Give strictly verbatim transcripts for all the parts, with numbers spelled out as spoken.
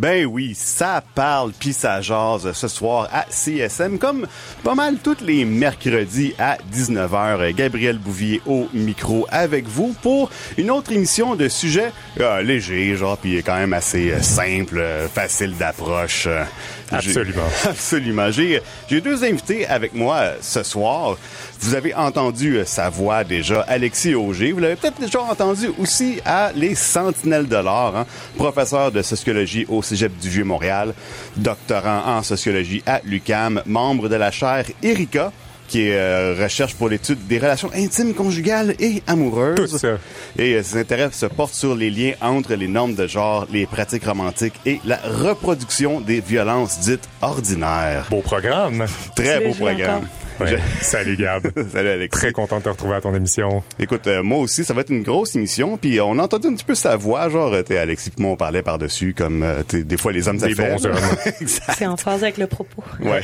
Ben oui, ça parle puis ça jase ce soir à C S M, comme pas mal tous les mercredis à dix-neuf heures. Gabriel Bouvier au micro avec vous pour une autre émission de sujets euh, légers, genre, puis quand même assez euh, simple, euh, facile d'approche. Euh, Absolument. J'ai, absolument. J'ai, j'ai deux invités avec moi euh, ce soir. Vous avez entendu euh, sa voix déjà, Alexis Auger. Vous l'avez peut-être déjà entendu aussi à Les Sentinelles de l'Or, hein, professeur de sociologie au Cégep du Vieux-Montréal, doctorant en sociologie à l'U Q A M, membre de la chaire Erika, qui est euh, recherche pour l'étude des relations intimes, conjugales et amoureuses. Tout ça. Et euh, ses intérêts se portent sur les liens entre les normes de genre, les pratiques romantiques et la reproduction des violences dites ordinaires. Beau programme. Très beau programme. Ouais. Je... Salut Gab. Salut Alexis. Très content de te retrouver à ton émission. Écoute, euh, moi aussi, ça va être une grosse émission. Puis on a entendu un petit peu sa voix, genre, t'es Alexis, puis moi on parlait par-dessus, comme euh, t'es, des fois les hommes ça des fait. Bons hommes. Exact. C'est en phase avec le propos. Ouais.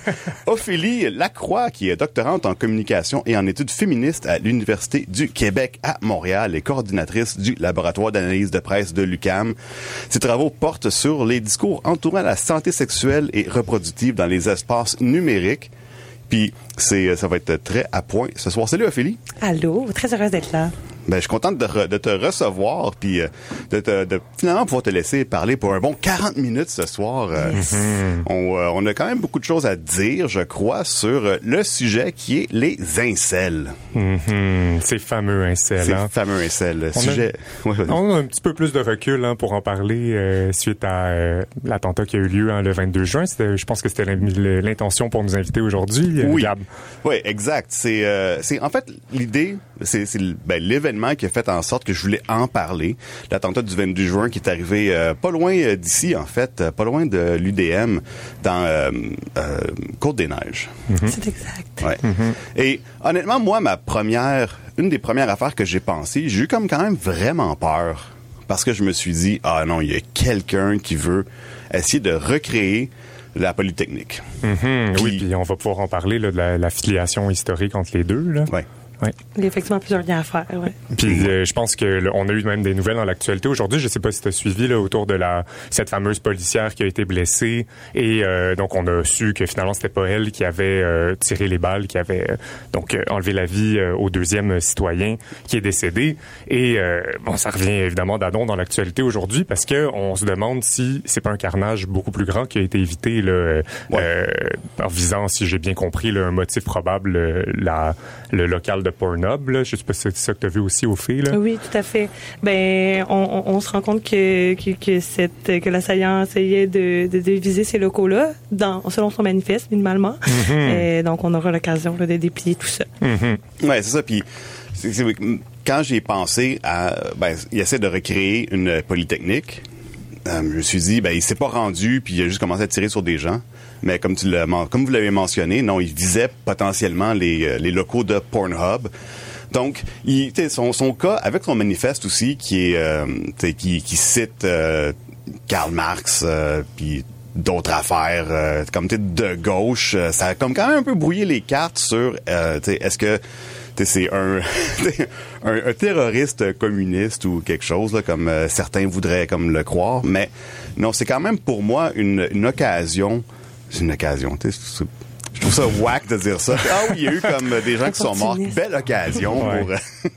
Ophélie Lacroix, qui est doctorante en communication et en études féministes à l'Université du Québec à Montréal et coordinatrice du laboratoire d'analyse de presse de l'U Q A M. Ses travaux portent sur les discours entourant la santé sexuelle et reproductive dans les espaces numériques. Puis c'est, ça va être très à point ce soir. Salut Ophélie. Allô, très heureuse d'être là. Ben, je suis contente de, re, de te recevoir, puis euh, de, te, de finalement pouvoir te laisser parler pour un bon quarante minutes ce soir. Euh, yes. mm-hmm. on, euh, on a quand même beaucoup de choses à dire, je crois, sur euh, le sujet qui est les incels. Mm-hmm. Ces fameux incels. Ces hein. fameux incels. Le on sujet... A, ouais, on a un petit peu plus de recul hein, pour en parler euh, suite à euh, l'attentat qui a eu lieu hein, le vingt-deux juin. C'était, je pense que c'était l'intention pour nous inviter aujourd'hui, oui. Gab. Oui, exact. C'est, euh, c'est en fait l'idée, c'est, c'est ben, l'événement qui a fait en sorte que je voulais en parler. L'attentat du vingt-deux juin qui est arrivé euh, pas loin euh, d'ici, en fait, euh, pas loin de l'U D M, dans euh, euh, Côte-des-Neiges. Mm-hmm. C'est exact. Ouais. Mm-hmm. Et honnêtement, moi, ma première, une des premières affaires que j'ai pensées, j'ai eu comme quand même vraiment peur. Parce que je me suis dit, ah non, il y a quelqu'un qui veut essayer de recréer la Polytechnique. Mm-hmm. Puis, oui, puis on va pouvoir en parler là, de la, la filiation historique entre les deux. Là. Ouais. Ouais. Il y a effectivement plusieurs liens à faire, ouais. Puis euh, je pense que là, on a eu même des nouvelles dans l'actualité aujourd'hui. Je sais pas si tu as suivi là autour de la cette fameuse policière qui a été blessée et euh, donc on a su que finalement c'était pas elle qui avait euh, tiré les balles, qui avait euh, donc euh, enlevé la vie euh, au deuxième citoyen qui est décédé. Et euh, bon, ça revient évidemment d'adon dans l'actualité aujourd'hui parce que on se demande si c'est pas un carnage beaucoup plus grand qui a été évité là, euh, ouais. euh, en visant, si j'ai bien compris, là, un motif probable, euh, la le local de Pornhub, là. Je sais pas si c'est ça que tu as vu aussi au fait, là. Oui, tout à fait. Ben, on, on, on se rend compte que, que, que, cette, que l'assaillant essayait de, de, de viser ces locaux-là, dans, selon son manifeste, minimalement. Mm-hmm. Et donc, on aura l'occasion là, de déplier tout ça. Mm-hmm. Ouais, c'est ça. Puis, c'est, c'est, quand j'ai pensé à, ben, il essaie de recréer une polytechnique, euh, je me suis dit, ben, il s'est pas rendu, puis il a juste commencé à tirer sur des gens. Mais comme tu l'as, comme vous l'avez mentionné, non, il visait potentiellement les, les locaux de Pornhub. Donc, il, son, son cas avec son manifeste aussi, qui est, euh, qui, qui cite euh, Karl Marx, euh, puis d'autres affaires, euh, comme de gauche, euh, ça a comme quand même un peu brouillé les cartes sur, euh, est-ce que c'est un, un, un terroriste communiste ou quelque chose là, comme euh, certains voudraient comme le croire. Mais non, c'est quand même pour moi une, une occasion. C'est une occasion, tu sais. Je trouve ça whack de dire ça. Ah oui, il y a eu comme des gens qui sont morts. Belle occasion ouais. pour...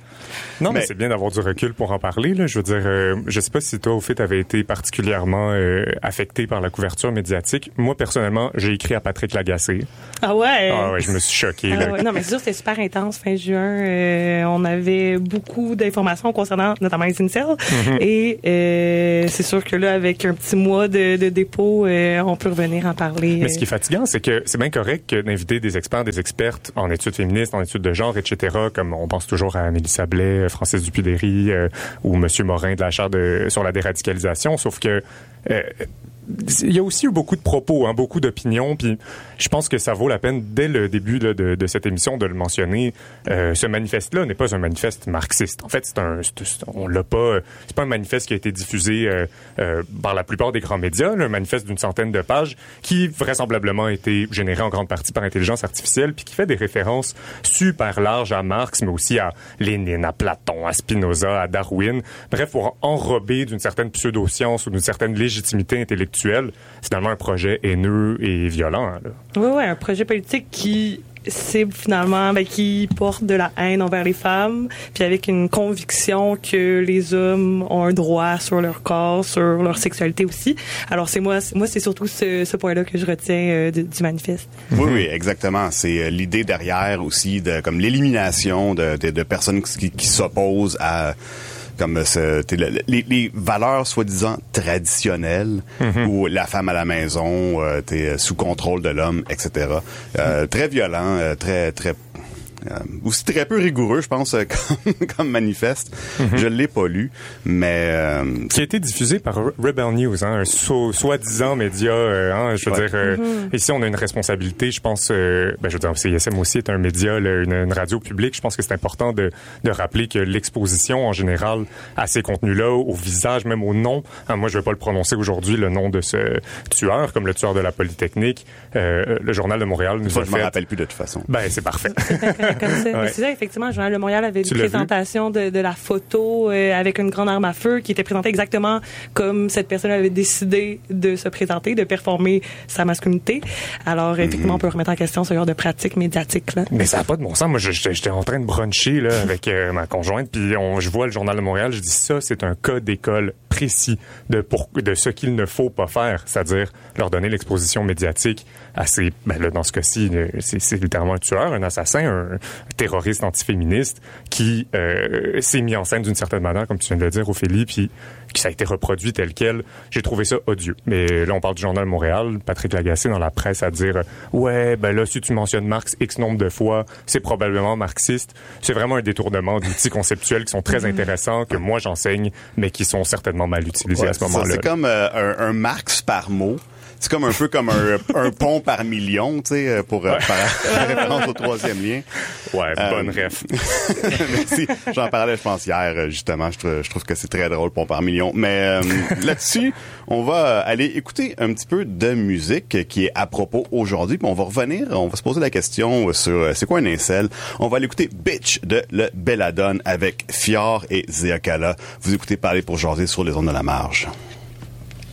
Non, mais, mais c'est bien d'avoir du recul pour en parler. Là. Je veux dire, euh, je sais pas si toi, au fait, t'avais été particulièrement euh, affecté par la couverture médiatique. Moi, personnellement, j'ai écrit à Patrick Lagacé. Ah ouais? Ah ouais, je me suis choqué. Ah là. ouais. Non, mais c'est sûr, c'était super intense. Fin juin, euh, on avait beaucoup d'informations concernant notamment les incels. Mm-hmm. Et euh, c'est sûr que là, avec un petit mois de, de dépôt, euh, on peut revenir en parler. Mais ce qui est fatigant, c'est que c'est bien correct que d'inviter des experts, des expertes en études féministes, en études de genre, et cetera, comme on pense toujours à Mélissa Blais, Francis Dupuy-Derry euh, ou Monsieur Morin de la chaire de, sur la déradicalisation, sauf que euh, il y a aussi eu beaucoup de propos, hein, beaucoup d'opinions, puis je pense que ça vaut la peine, dès le début là, de, de cette émission, de le mentionner. Euh, ce manifeste-là n'est pas un manifeste marxiste. En fait, c'est un, c'est, on l'a pas, c'est pas un manifeste qui a été diffusé euh, euh, par la plupart des grands médias, là, un manifeste d'une centaine de pages qui vraisemblablement a été généré en grande partie par intelligence artificielle, puis qui fait des références super larges à Marx, mais aussi à Lénine, à Platon, à Spinoza, à Darwin. Bref, pour enrober d'une certaine pseudo-science ou d'une certaine légitimité intellectuelle actuelle, finalement un projet haineux et violent. Là. Oui, oui, un projet politique qui cible finalement, ben, qui porte de la haine envers les femmes, puis avec une conviction que les hommes ont un droit sur leur corps, sur leur sexualité aussi. Alors c'est moi, c'est, moi c'est surtout ce, ce point-là que je retiens euh, du, du manifeste. Oui, oui, exactement. C'est euh, l'idée derrière aussi de comme l'élimination de, de, de personnes qui, qui s'opposent à comme ce, les, les valeurs soi-disant traditionnelles, mm-hmm. où la femme à la maison, euh, t'es sous contrôle de l'homme, et cetera. Euh, très violent, euh, très très Euh, aussi très peu rigoureux, je pense, euh, comme, comme manifeste. Mm-hmm. Je l'ai pas lu, mais euh, qui a été diffusé par Rebel News, hein, un so, soi-disant média. Euh, hein, je veux ouais. dire, euh, mm-hmm. ici on a une responsabilité. Je pense, euh, ben je veux dire, C I S M aussi est un média, là, une, une radio publique. Je pense que c'est important de, de rappeler que l'exposition en général à ces contenus-là, au visage, même au nom. Hein, moi, je vais pas le prononcer aujourd'hui, le nom de ce tueur, comme le tueur de la Polytechnique. Euh, le Journal de Montréal nous Toi, a je fait. Je me rappelle plus de toute façon. Ben c'est parfait. Comme ça. Ouais. C'est ça, effectivement, le Journal de Montréal avait tu une présentation de, de la photo euh, avec une grande arme à feu qui était présentée exactement comme cette personne avait décidé de se présenter, de performer sa masculinité. Alors, mm-hmm. effectivement, on peut remettre en question ce genre de pratique médiatique là. Mais ça n'a pas de bon sens. Moi, j'étais en train de bruncher là, avec euh, ma conjointe, puis on, je vois le Journal de Montréal, je dis ça, c'est un cas d'école précis de, pour, de ce qu'il ne faut pas faire, c'est-à-dire leur donner l'exposition médiatique à ces... Ben là, dans ce cas-ci, c'est, c'est littéralement un tueur, un assassin, un, un terroriste antiféministe qui euh, s'est mis en scène d'une certaine manière, comme tu viens de le dire, Ophélie, puis qui ça a été reproduit tel quel. J'ai trouvé ça odieux. Mais là, on parle du Journal de Montréal. Patrick Lagacé, dans la presse, à dire « Ouais, ben là, si tu mentionnes Marx X nombre de fois, c'est probablement marxiste. » C'est vraiment un détournement d'outils conceptuels qui sont très intéressants, que moi, j'enseigne, mais qui sont certainement mal utilisés ouais, à ce moment-là. Ça, c'est comme euh, un, un Marx par mot. C'est comme un peu comme un, un pont par million, tu sais, pour ouais. faire référence au troisième lien. Ouais, euh, bonne ref. Merci. J'en parlais, je pense, hier, justement. Je trouve, je trouve que c'est très drôle, pont par million. Mais euh, là-dessus, on va aller écouter un petit peu de musique qui est à propos aujourd'hui. Puis on va revenir, on va se poser la question sur c'est quoi un incel. On va aller écouter Bitch de Le Belladone avec Fior et Zéa Kala. Vous écoutez Parler pour jaser sur les ondes de la marge.